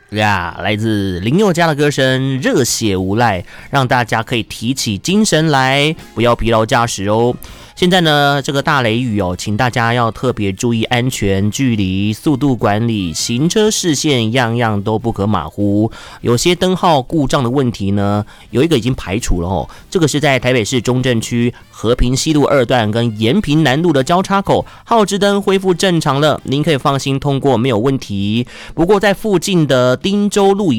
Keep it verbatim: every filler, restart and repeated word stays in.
呀，来自林宥嘉的歌声《热血无赖》，让大家可以提起精神来，不要疲劳驾驶哦。现在呢，这个大雷雨哦，请大家要特别注意安全、距离、速度管理、行车视线，样样都不可马虎。有些灯号故障的问题呢，有一个已经排除了哦。这个是在台北市中正区和平西路二段跟延平南路的交叉口，号志灯恢复正常了，您可以放心通过，没有问题。不过在附近的汀州路